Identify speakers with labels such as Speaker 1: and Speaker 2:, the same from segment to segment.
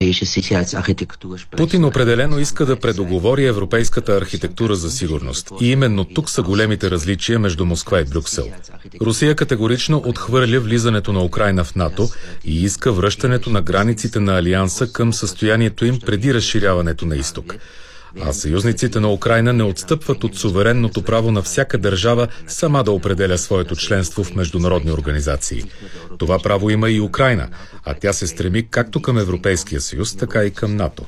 Speaker 1: Путин определено иска да предоговори европейската архитектура за сигурност. И именно тук са големите различия между Москва и Брюксел. Русия категорично отхвърля влизането на Украйна в НАТО и иска връщането на границите на Алианса към състоянието им преди разширяването на изток. А съюзниците на Украйна не отстъпват от суверенното право на всяка държава сама да определя своето членство в международни организации. Това право има и Украйна, а тя се стреми както към Европейския съюз, така и към НАТО.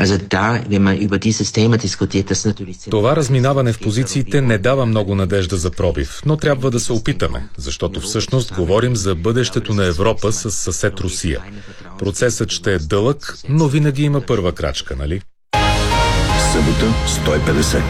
Speaker 1: Това разминаване в позициите не дава много надежда за пробив, но трябва да се опитаме, защото всъщност говорим за бъдещето на Европа с съсед Русия. Процесът ще е дълъг, но винаги има първа крачка, нали?
Speaker 2: Събота 150.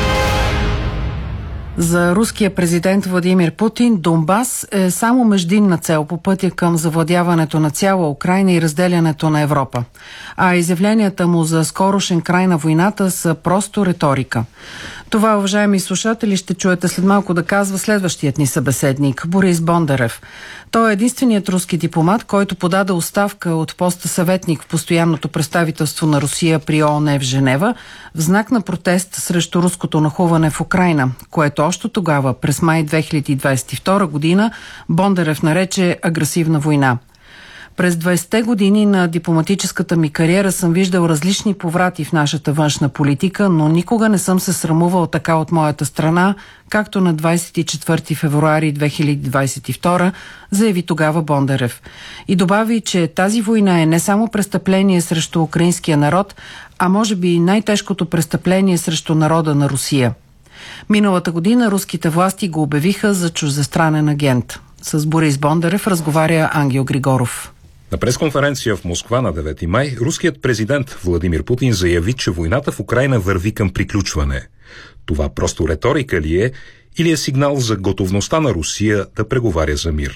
Speaker 3: За руския президент Владимир Путин Донбас е само междинна цел по пътя към завладяването на цяла Украйна и разделянето на Европа. А изявленията му за скорошен край на войната са просто риторика. Това, уважаеми слушатели, ще чуете след малко да казва следващият ни събеседник Борис Бондарев. Той е единственият руски дипломат, който подаде оставка от поста съветник в постоянното представителство на Русия при ООН в Женева в знак на протест срещу руското нахлуване в Украйна, което още тогава, през май 2022 година, Бондарев нарече агресивна война. През 20-те години на дипломатическата ми кариера съм виждал различни поврати в нашата външна политика, но никога не съм се срамувал така от моята страна, както на 24 февруари 2022 заяви тогава Бондарев. И добави, че тази война е не само престъпление срещу украинския народ, а може би най-тежкото престъпление срещу народа на Русия. Миналата година руските власти го обявиха за чуждестранен агент. С Борис Бондарев разговаря Ангел Григоров.
Speaker 4: На пресконференция в Москва на 9 май руският президент Владимир Путин заяви, че войната в Украйна върви към приключване. Това просто риторика ли е или е сигнал за готовността на Русия да преговаря за мир?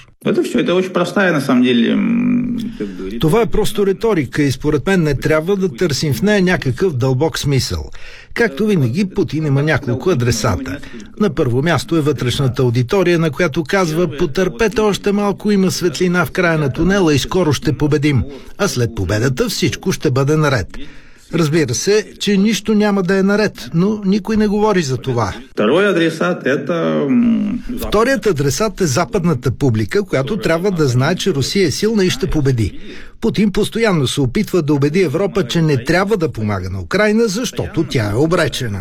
Speaker 5: Това е просто риторика и според мен не трябва да търсим в нея някакъв дълбок смисъл. Както винаги, Путин има няколко адресата. На първо място е вътрешната аудитория, на която казва: потърпете още малко, има светлина в края на тунела и скоро ще победим. А след победата всичко ще бъде наред. Разбира се, че нищо няма да е наред, но никой не говори за това. Вторият адресат е западната публика, която трябва да знае, че Русия е силна и ще победи. Путин постоянно се опитва да убеди Европа, че не трябва да помага на Украйна, защото тя е обречена.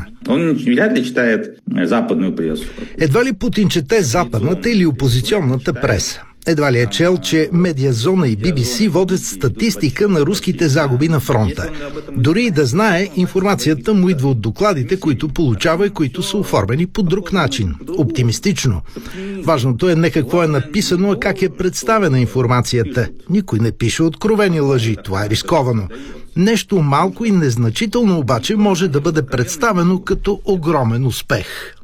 Speaker 5: Едва ли Путин чете западната или опозиционната преса? Едва ли е чел, че Медиазона и BBC водят статистика на руските загуби на фронта. Дори и да знае, информацията му идва от докладите, които получава и които са оформени по друг начин. Оптимистично. Важното е не какво е написано, а как е представена информацията. Никой не пише откровени лъжи. Това е рисковано. Нещо малко и незначително обаче може да бъде представено като огромен успех.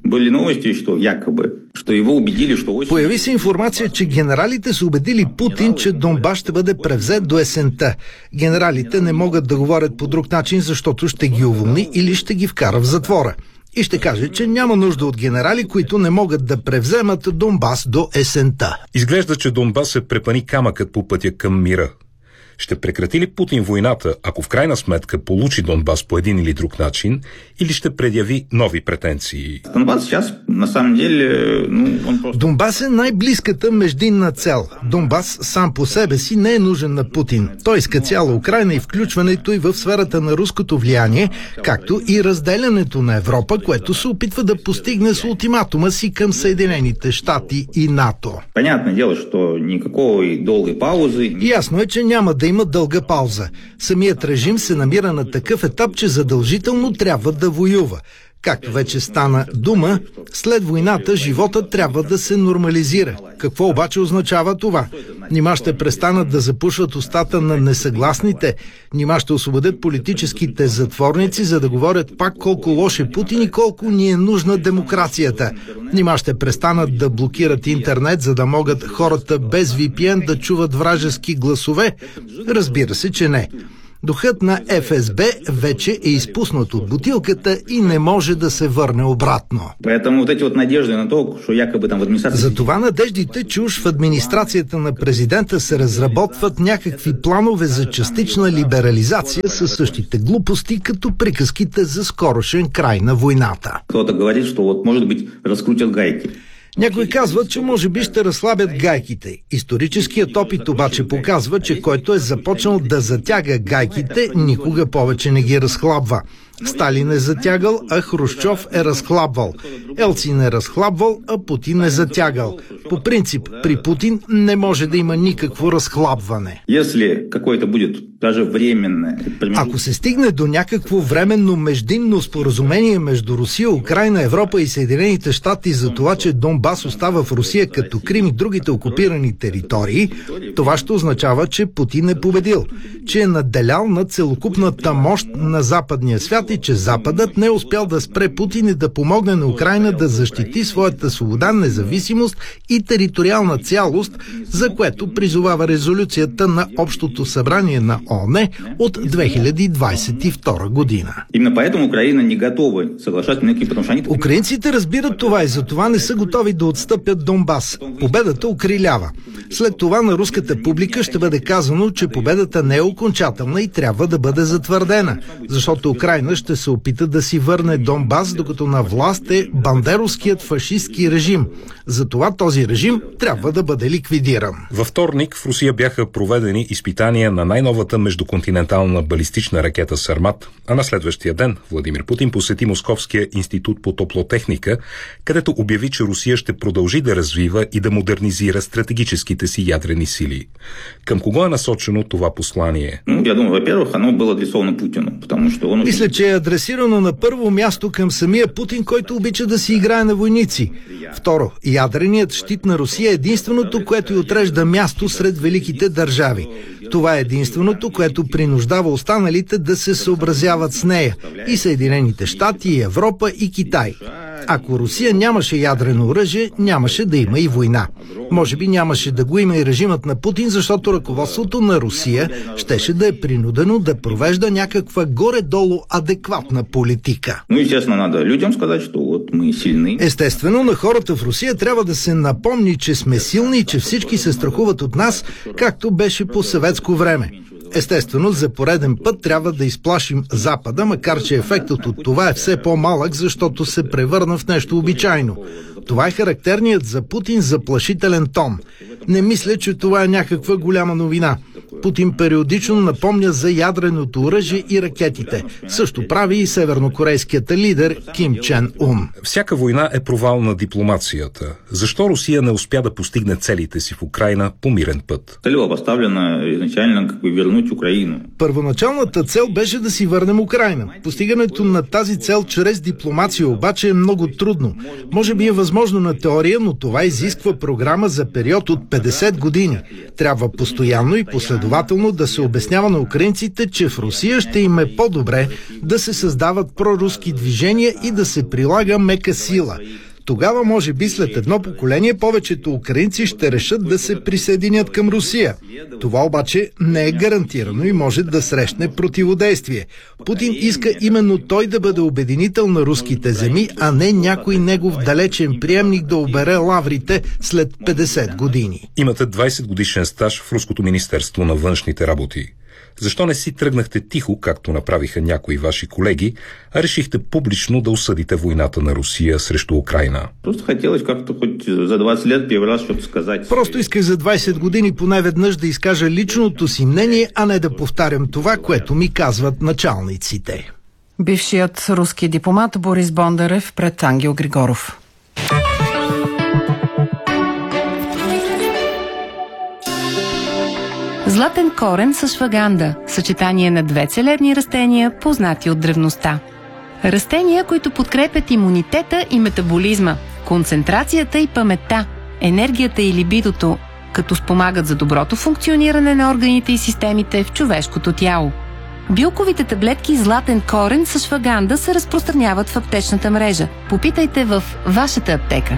Speaker 5: Появи се информация, че генералите са убедили Путин, че Донбас ще бъде превзет до есента. Генералите не могат да говорят по друг начин, защото ще ги уволни или ще ги вкара в затвора. И ще каже, че няма нужда от генерали, които не могат да превземат Донбас до есента.
Speaker 4: Изглежда, че Донбас е препъни камъкът по пътя към мира. Ще прекрати ли Путин войната, ако в крайна сметка получи Донбас по един или друг начин, или ще предяви нови претенции?
Speaker 5: Донбас е най-близката междинна цел. Донбас сам по себе си не е нужен на Путин. Той иска цяла Украйна и включването й в сферата на руското влияние, както и разделянето на Европа, което се опитва да постигне с ултиматума си към Съединените щати и НАТО. Ясно е, че няма да има дълга пауза. Самият режим се намира на такъв етап, че задължително трябва да воюва. Както вече стана дума, след войната живота трябва да се нормализира. Какво обаче означава това? Нима ще престанат да запушват устата на несъгласните? Нима ще освободят политическите затворници, за да говорят пак колко лош е Путин и колко ни е нужна демокрацията? Нима ще престанат да блокират интернет, за да могат хората без VPN да чуват вражески гласове? Разбира се, че не. Духът на ФСБ вече е изпуснат от бутилката и не може да се върне обратно. Затова надеждите, че уж в администрацията на президента се разработват някакви планове за частична либерализация, са същите глупости, като приказките за скорошен край на войната. Някой казва, че може би ще разслабят гайките. Историческият опит обаче показва, че който е започнал да затяга гайките, никога повече не ги разхлабва. Сталин е затягал, а Хрущов е разхлабвал. Елцин е разхлабвал, а Путин е затягал. По принцип, при Путин не може да има никакво разхлабване. Ако се стигне до някакво временно междинно споразумение между Русия, Украйна, Европа и Съединените щати за това, че Донбас остава в Русия като Крим и другите окупирани територии, това ще означава, че Путин е победил, че е надделял над целокупната мощ на западния свят и че Западът не е успял да спре Путин и да помогне на Украйна да защити своята свобода, независимост и териториална цялост, за което призовава резолюцията на Общото събрание на ООН от 2022 година. Украинците разбират това и затова не са готови да отстъпят Донбас. Победата окрилява. След това на руската публика ще бъде казано, че победата не е окончателна и трябва да бъде затвърдена, защото Украйна ще се опита да си върне Донбас, докато на власт е бандеровският фашистски режим. Затова този режим трябва да бъде ликвидиран.
Speaker 4: Във вторник в Русия бяха проведени изпитания на най-новата междуконтинентална балистична ракета Сармат, а на следващия ден Владимир Путин посети Московския институт по топлотехника, където обяви, че Русия ще продължи да развива и да модернизира стратегическите си ядрени сили. Към кого е насочено това послание?
Speaker 5: Мисля, че е адресирано на първо място към самия Путин, който обича да си играе на войници. Второ, ядреният щит на Русия е единственото, което й отрежда място сред великите държави. Това е единственото, което принуждава останалите да се съобразяват с нея. И Съединените щати, и Европа, и Китай. Ако Русия нямаше ядрено оръжие, нямаше да има и война. Може би нямаше да го има и режимът на Путин, защото ръководството на Русия щеше да е принудено да провежда някаква горе-долу адекватна политика. Естествено, на хората в Русия трябва да се напомни, че сме силни и че всички се страхуват от нас, както беше по съветско време. Естествено, за пореден път трябва да изплашим Запада, макар че ефектът от това е все по-малък, защото се превърна в нещо обичайно. Това е характерният за Путин заплашителен тон. Не мисля, че това е някаква голяма новина. Путин периодично напомня за ядреното оръжие и ракетите. Също прави и севернокорейският лидер Ким Чен Ун.
Speaker 4: Всяка война е провал на дипломацията. Защо Русия не успя да постигне целите си в Украйна по мирен път?
Speaker 5: Първоначалната цел беше да си върнем Украйна. Постигането на тази цел чрез дипломация обаче е много трудно. Може би е възможно на теория, но това изисква програма за период от 50 години. Трябва постоянно и последователно да се обяснява на украинците, че в Русия ще им е по-добре да се създават проруски движения и да се прилага мека сила. Тогава, може би, след едно поколение, повечето украинци ще решат да се присъединят към Русия. Това обаче не е гарантирано и може да срещне противодействие. Путин иска именно той да бъде обединител на руските земи, а не някой негов далечен приемник да обере лаврите след 50 години.
Speaker 4: Имате 20 годишен стаж в Руското министерство на външните работи. Защо не си тръгнахте тихо, както направиха някои ваши колеги, а решихте публично да осъдите войната на Русия срещу Украйна?
Speaker 5: Просто исках за 20 години поне веднъж да изкажа личното си мнение, а не да повтарям това, което ми казват началниците.
Speaker 3: Бившият руски дипломат Борис Бондарев пред Ангел Григоров.
Speaker 6: Златен корен с шваганда – съчетание на две целебни растения, познати от древността. Растения, които подкрепят имунитета и метаболизма, концентрацията и паметта, енергията и либидото, като спомагат за доброто функциониране на органите и системите в човешкото тяло. Билковите таблетки златен корен с шваганда се разпространяват в аптечната мрежа. Попитайте в вашата аптека.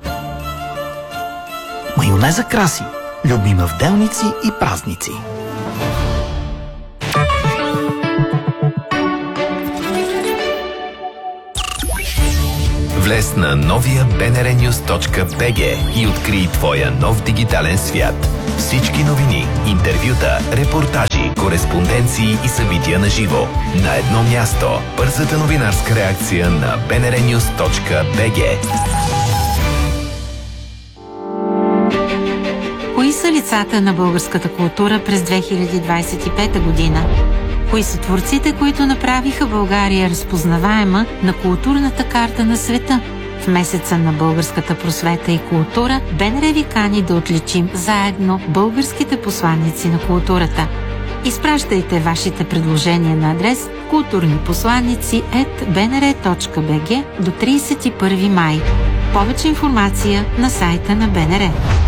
Speaker 7: Майонеза краси, любима в делници и празници. Влез на новия bnrnews.bg и открий твоя нов дигитален свят. Всички новини, интервюта, репортажи, кореспонденции и събития на живо. На едно място. Бързата новинарска реакция на bnrnews.bg.
Speaker 8: Кои са лицата на българската култура през 2025 година? Кои са творците, които направиха България разпознаваема на културната карта на света? В месеца на българската просвета и култура БНР ви кани да отличим заедно българските посланици на културата. Изпращайте вашите предложения на адрес kulturniposlanici@bnr.bg до 31 май. Повече информация на сайта на БНР.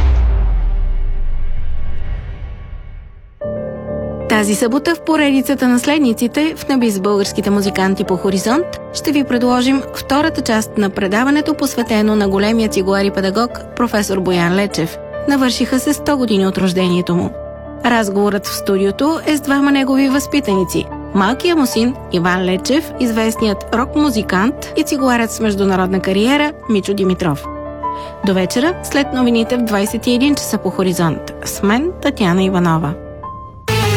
Speaker 9: Тази събота в поредицата наследниците в небе с българските музиканти по Хоризонт ще ви предложим втората част на предаването, посветено на големия цигулар и педагог професор Боян Лечев. Навършиха се 100 години от рождението му. Разговорът в студиото е с двама негови възпитаници. Малкият му син Иван Лечев, известният рок-музикант и цигуларят с международна кариера Мичо Димитров. До вечера, след новините в 21 часа по Хоризонт. С мен Татяна Иванова.